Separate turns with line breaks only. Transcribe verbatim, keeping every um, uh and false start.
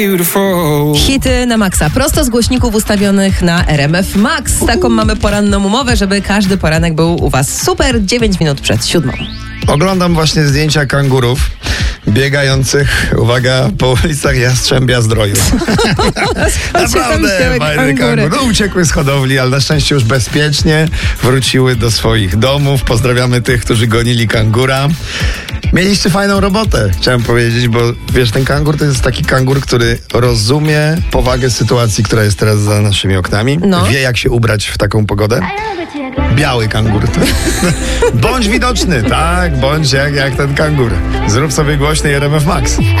Hity na maksa, prosto z głośników ustawionych na R M F Max. Taką mamy poranną umowę, żeby każdy poranek był u was super. dziewięć minut przed siódmą.
Oglądam właśnie zdjęcia kangurów biegających, uwaga, po ulicach Jastrzębia Zdroju. Naprawdę fajne kangury. No, uciekły z hodowli, ale na szczęście już bezpiecznie wróciły do swoich domów. Pozdrawiamy tych, którzy gonili kangura. Mieliście fajną robotę, chciałem powiedzieć, bo wiesz, ten kangur to jest taki kangur, który rozumie powagę sytuacji, która jest teraz za naszymi oknami. No. Wie, jak się ubrać w taką pogodę. Biały kangur. Bądź widoczny, tak, bądź jak, jak ten kangur. Zrób sobie głośny R M F Max.